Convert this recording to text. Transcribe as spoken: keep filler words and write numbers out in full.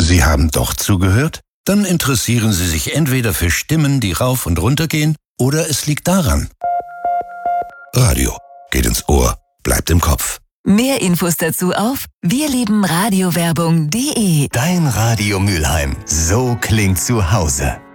Sie haben doch zugehört? Dann interessieren Sie sich entweder für Stimmen, die rauf und runter gehen, oder es liegt daran. Radio geht ins Ohr, bleibt im Kopf. Mehr Infos dazu auf wirlebenradiowerbung punkt de. Dein Radio Mülheim. So klingt zu Hause.